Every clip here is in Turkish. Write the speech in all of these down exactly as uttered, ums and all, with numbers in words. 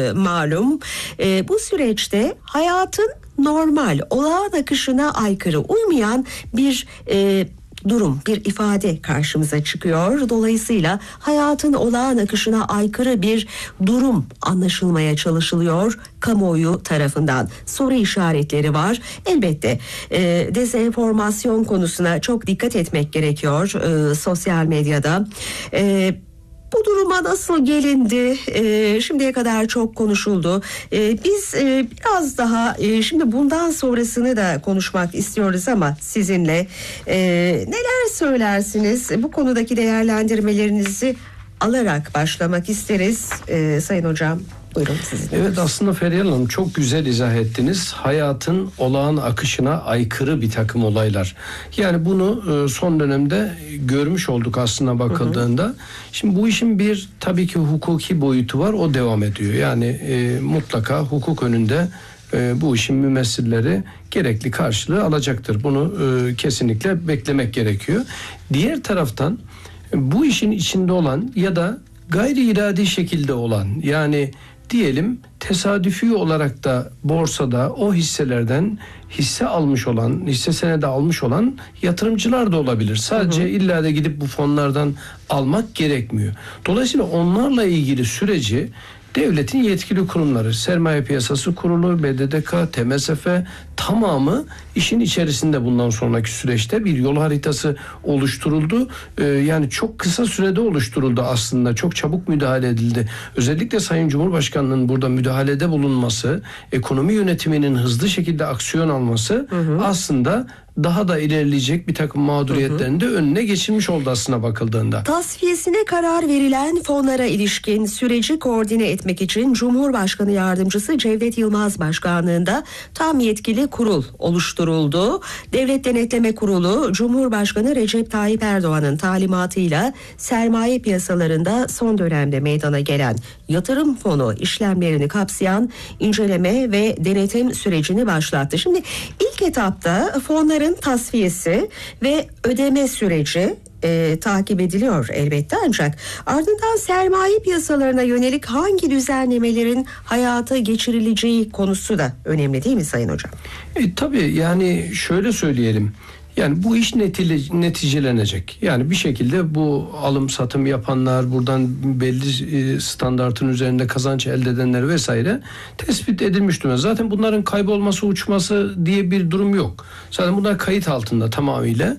e, malum. E, bu süreçte hayatın normal, olağan akışına aykırı, uymayan bir e, durum, bir ifade karşımıza çıkıyor. Dolayısıyla hayatın olağan akışına aykırı bir durum anlaşılmaya çalışılıyor kamuoyu tarafından. Soru işaretleri var. Elbette e, dezenformasyon konusuna çok dikkat etmek gerekiyor e, sosyal medyada. E, Bu duruma nasıl gelindi? Ee, şimdiye kadar çok konuşuldu. Ee, biz e, biraz daha e, şimdi bundan sonrasını da konuşmak istiyoruz ama sizinle e, neler söylersiniz? Bu konudaki değerlendirmelerinizi alarak başlamak isteriz. Ee, Sayın Hocam. Buyurun siz. Evet, aslında Feryal Hanım çok güzel izah ettiniz. Hayatın olağan akışına aykırı bir takım olaylar. Yani bunu son dönemde görmüş olduk aslında bakıldığında. Hı hı. Şimdi bu işin bir tabii ki hukuki boyutu var. O devam ediyor. Yani e, mutlaka hukuk önünde e, bu işin mümessilleri gerekli karşılığı alacaktır. Bunu e, kesinlikle beklemek gerekiyor. Diğer taraftan bu işin içinde olan ya da gayri iradi şekilde olan, yani diyelim tesadüfi olarak da borsada o hisselerden hisse almış olan, hisse senedi almış olan yatırımcılar da olabilir. Sadece hı hı. illa da gidip bu fonlardan almak gerekmiyor. Dolayısıyla onlarla ilgili süreci devletin yetkili kurumları, Sermaye Piyasası Kurulu, B D D K, T M S F tamamı işin içerisinde. Bundan sonraki süreçte bir yol haritası oluşturuldu. Ee, yani çok kısa sürede oluşturuldu aslında. Çok çabuk müdahale edildi. Özellikle Sayın Cumhurbaşkanı'nın burada müdahalede bulunması, ekonomi yönetiminin hızlı şekilde aksiyon alması hı hı. aslında daha da ilerleyecek bir takım mağduriyetlerin de önüne geçilmiş oldu aslına bakıldığında. Tasfiyesine karar verilen fonlara ilişkin süreci koordine etmek için Cumhurbaşkanı Yardımcısı Cevdet Yılmaz Başkanlığında tam yetkili kurul oluşturuldu. Devlet Denetleme Kurulu, Cumhurbaşkanı Recep Tayyip Erdoğan'ın talimatıyla sermaye piyasalarında son dönemde meydana gelen yatırım fonu işlemlerini kapsayan inceleme ve denetim sürecini başlattı. Şimdi ilk etapta fonların tasfiyesi ve ödeme süreci e, takip ediliyor elbette, ancak ardından sermaye piyasalarına yönelik hangi düzenlemelerin hayata geçirileceği konusu da önemli değil mi Sayın Hocam? E, tabii yani şöyle söyleyelim. Yani bu iş neticelenecek. Yani bir şekilde bu alım satım yapanlar, buradan belli standartın üzerinde kazanç elde edenler vesaire tespit edilmiş durumda. Zaten bunların kaybolması, uçması diye bir durum yok. Zaten bunlar kayıt altında tamamıyla.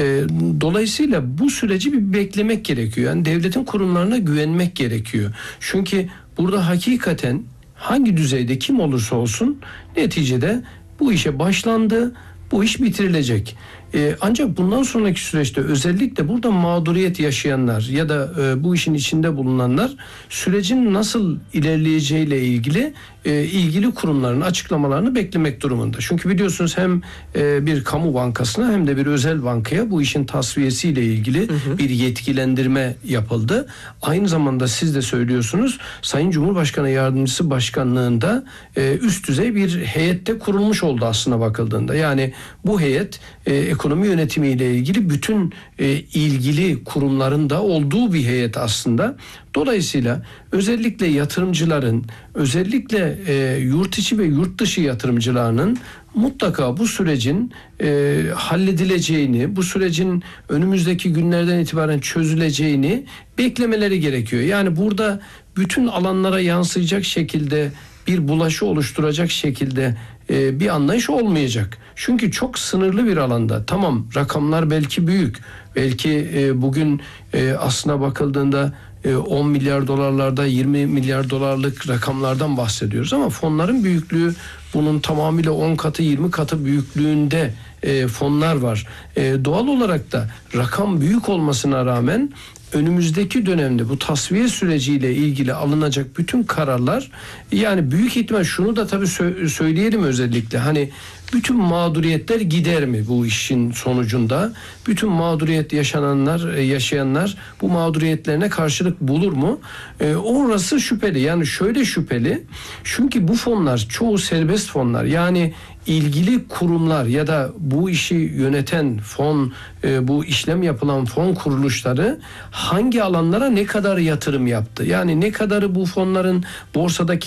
Dolayısıyla bu süreci bir beklemek gerekiyor. Yani devletin kurumlarına güvenmek gerekiyor. Çünkü burada hakikaten hangi düzeyde kim olursa olsun neticede bu işe başlandı. Bu iş bitirilecek. Ee, ancak bundan sonraki süreçte özellikle burada mağduriyet yaşayanlar ya da e, bu işin içinde bulunanlar sürecin nasıl ilerleyeceğiyle ilgili e, ilgili kurumların açıklamalarını beklemek durumunda. Çünkü biliyorsunuz hem e, bir kamu bankasına hem de bir özel bankaya bu işin tasfiyesiyle ilgili hı hı. bir yetkilendirme yapıldı. Aynı zamanda siz de söylüyorsunuz, Sayın Cumhurbaşkanı Yardımcısı Başkanlığında e, üst düzey bir heyette kurulmuş oldu aslına bakıldığında. Yani bu heyet e, ekonomi yönetimiyle ilgili bütün e, ilgili kurumların da olduğu bir heyet aslında. Dolayısıyla özellikle yatırımcıların, özellikle e, yurt içi ve yurt dışı yatırımcılarının mutlaka bu sürecin e, halledileceğini, bu sürecin önümüzdeki günlerden itibaren çözüleceğini beklemeleri gerekiyor. Yani burada bütün alanlara yansıyacak şekilde bir bulaşı oluşturacak şekilde e, bir anlayış olmayacak. Çünkü çok sınırlı bir alanda. Tamam, rakamlar belki büyük. Belki e, bugün e, aslına bakıldığında e, on milyar dolarlarda, yirmi milyar dolarlık rakamlardan bahsediyoruz ama fonların büyüklüğü bunun tamamıyla on katı, yirmi katı büyüklüğünde e, fonlar var. E, doğal olarak da rakam büyük olmasına rağmen önümüzdeki dönemde bu tasfiye süreciyle ilgili alınacak bütün kararlar, yani büyük ihtimal şunu da tabii sö- söyleyelim özellikle, hani bütün mağduriyetler gider mi bu işin sonucunda? Bütün mağduriyet yaşananlar, yaşayanlar bu mağduriyetlerine karşılık bulur mu? E, orası şüpheli. Yani şöyle şüpheli. Çünkü bu fonlar çoğu serbest fonlar. Yani ilgili kurumlar ya da bu işi yöneten fon, e, bu işlem yapılan fon kuruluşları hangi alanlara ne kadar yatırım yaptı? Yani ne kadarı bu fonların borsadaki